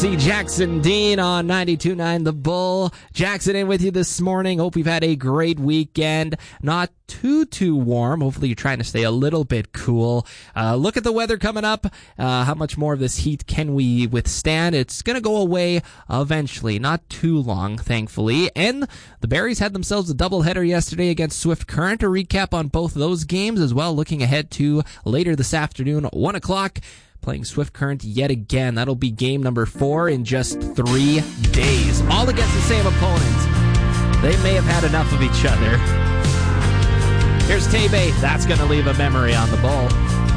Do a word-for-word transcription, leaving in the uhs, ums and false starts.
See Jackson Dean on ninety-two point nine The Bull. Jackson in with you this morning. Hope you've had a great weekend. Not too, too warm. Hopefully you're trying to stay a little bit cool. Uh, look at the weather coming up. Uh, how much more of this heat can we withstand? It's going to go away eventually. Not too long, thankfully. And the Berries had themselves a doubleheader yesterday against Swift Current. A recap on both those games as well. Looking ahead to later this afternoon, one o'clock. Playing Swift Current yet again. That'll be game number four in just three days. All against the same opponents. They may have had enough of each other. Here's Tebe. That's going to leave a memory on the Bull.